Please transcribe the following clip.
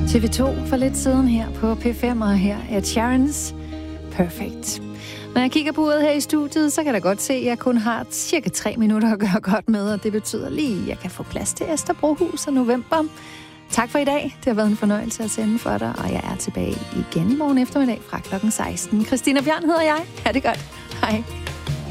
TV2 for lidt siden her på P5, og her er Sharon's Perfect. Når jeg kigger på uret her i studiet, så kan jeg godt se, at jeg kun har cirka 3 minutter at gøre godt med, og det betyder lige, at jeg kan få plads til Esther Brohus og november. Tak for i dag. Det har været en fornøjelse at sende for dig, og jeg er tilbage igen i morgen eftermiddag fra klokken 16. Christina Bjørn hedder jeg. Ha' det godt. Hej.